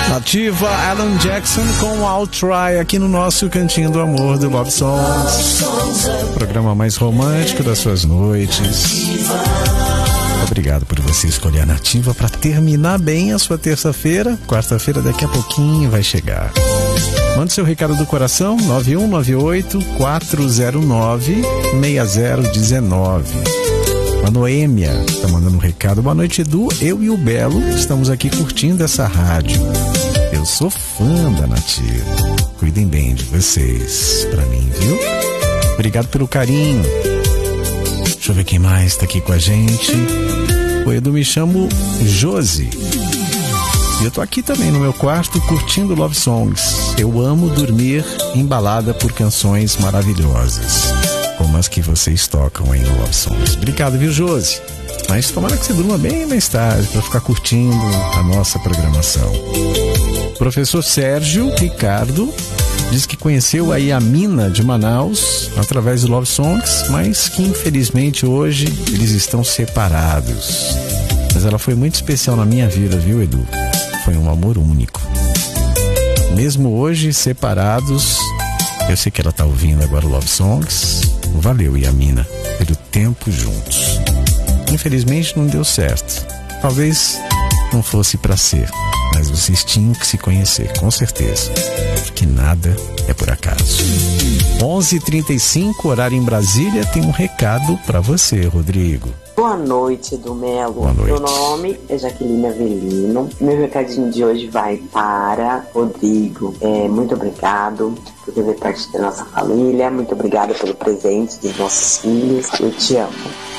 Nativa, Alan Jackson com I'll Try aqui no nosso Cantinho do Amor do Love Songs, o programa mais romântico das suas noites. Obrigado por você escolher a Nativa para terminar bem a sua terça-feira. Quarta-feira daqui a pouquinho vai chegar. Mande seu recado do coração, 9198-409-6019. A Noêmia está mandando um recado. Boa noite, Edu. Eu e o Belo estamos aqui curtindo essa rádio. Eu sou fã da Nativa. Cuidem bem de vocês, pra mim, viu? Obrigado pelo carinho. Deixa eu ver quem mais está aqui com a gente. O Edu, me chamo Josi. E eu tô aqui também no meu quarto curtindo Love Songs. Eu amo dormir embalada por canções maravilhosas, como as que vocês tocam aí no Love Songs. Obrigado, viu, Josi? Mas tomara que você durma bem mais tarde para ficar curtindo a nossa programação. O professor Sérgio Ricardo diz que conheceu aí a Mina de Manaus através do Love Songs, mas que infelizmente hoje eles estão separados. Mas ela foi muito especial na minha vida, viu, Edu? Foi um amor único. Mesmo hoje separados, eu sei que ela tá ouvindo agora o Love Songs. Valeu, Yamina, pelo tempo juntos. Infelizmente não deu certo. Talvez não fosse pra ser, mas vocês tinham que se conhecer, com certeza. Que nada é por acaso. 11h35, horário em Brasília, tem um recado pra você, Rodrigo. Boa noite, Edu Melo. Boa noite. Meu nome é Jaqueline Avelino. Meu recadinho de hoje vai para Rodrigo. Muito obrigado por fazer parte da nossa família. Muito obrigado pelo presente dos nossos filhos. Eu te amo.